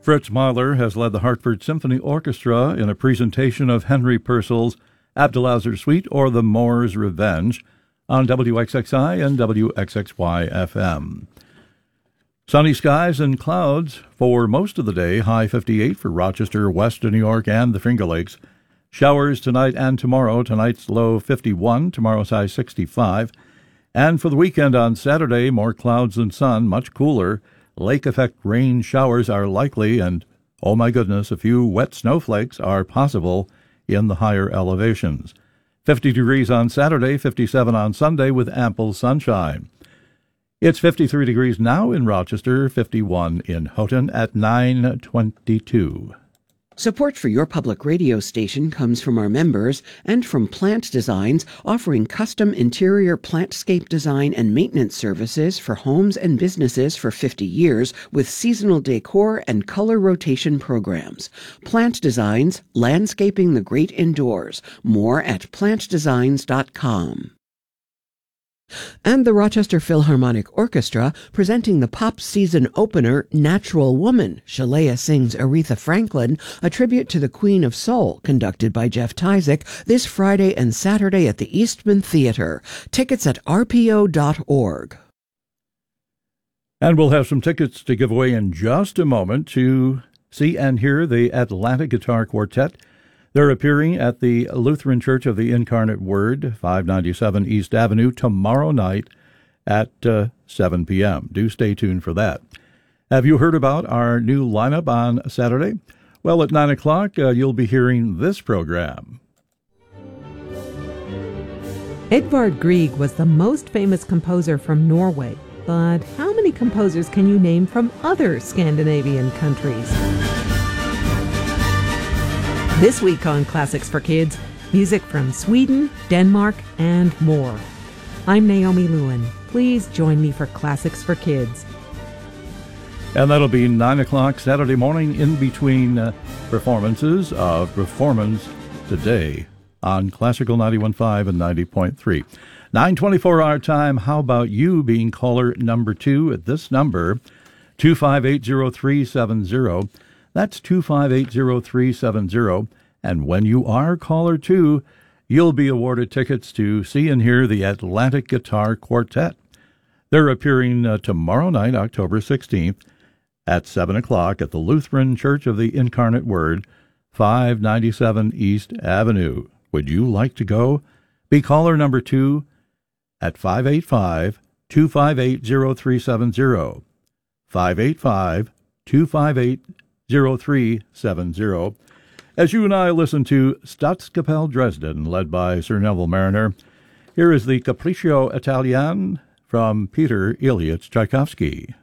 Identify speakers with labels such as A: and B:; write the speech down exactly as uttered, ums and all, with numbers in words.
A: Fritz Mahler has led the Hartford Symphony Orchestra in a presentation of Henry Purcell's Abdulazar Suite or The Moor's Revenge on W X X I and W X X Y F M. Sunny skies and clouds for most of the day, high fifty-eight for Rochester, west of New York, and the Finger Lakes. Showers tonight and tomorrow. Tonight's low fifty-one, tomorrow's high sixty-five. And for the weekend on Saturday, more clouds than sun, much cooler. Lake effect rain showers are likely, and, oh my goodness, a few wet snowflakes are possible in the higher elevations. fifty degrees on Saturday, fifty-seven on Sunday with ample sunshine. It's fifty-three degrees now in Rochester, fifty-one in Houghton at nine twenty-two.
B: Support for your public radio station comes from our members and from Plant Designs, offering custom interior plantscape design and maintenance services for homes and businesses for fifty years with seasonal decor and color rotation programs. Plant Designs, landscaping the great indoors. More at plant designs dot com. And the Rochester Philharmonic Orchestra presenting the pop season opener Natural Woman. Shalea sings Aretha Franklin, a tribute to the Queen of Soul, conducted by Jeff Tyzik, this Friday and Saturday at the Eastman Theater. Tickets at r p o dot org.
A: And we'll have some tickets to give away in just a moment to see and hear the Atlantic Guitar Quartet. They're appearing at the Lutheran Church of the Incarnate Word, five ninety-seven East Avenue, tomorrow night at uh, seven p.m. Do stay tuned for that. Have you heard about our new lineup on Saturday? Well, at nine o'clock, uh, you'll be hearing this program.
C: Edvard Grieg was the most famous composer from Norway, but how many composers can you name from other Scandinavian countries? This week on Classics for Kids, music from Sweden, Denmark, and more. I'm Naomi Lewin. Please join me for Classics for Kids.
A: And that'll be nine o'clock Saturday morning in between uh, performances of Performance Today on Classical ninety-one point five and ninety point three. nine twenty-four our time. How about you being caller number two at this number, two five eight zero three seven zero. That's two five eight zero three seven zero. And when you are caller two, you'll be awarded tickets to see and hear the Atlantic Guitar Quartet. They're appearing uh, tomorrow night, October sixteenth, at seven o'clock at the Lutheran Church of the Incarnate Word, five ninety-seven East Avenue. Would you like to go? Be caller number two at five eight five, two five eight zero three seven zero. five eight five, two five eight zero three seven zero. As you and I listen to Staatskapelle Dresden, led by Sir Neville Marriner, here is the Capriccio Italian from Peter Ilyich Tchaikovsky.